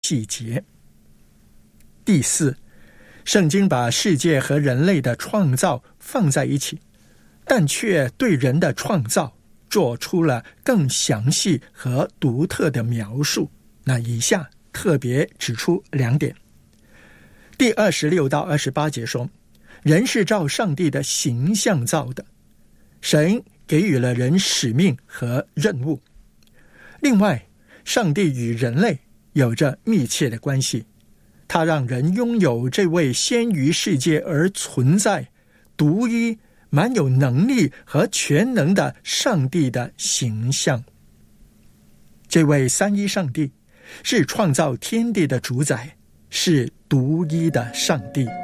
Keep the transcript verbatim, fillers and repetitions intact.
细节。第四，圣经把世界和人类的创造放在一起，但却对人的创造做出了更详细和独特的描述。那以下特别指出两点。第二十六到二十八节说，人是照上帝的形象造的，神给予了人使命和任务。另外，上帝与人类有着密切的关系，他让人拥有这位先于世界而存在、独一、满有能力和全能的上帝的形象。这位三一上帝是创造天地的主宰，是独一的上帝。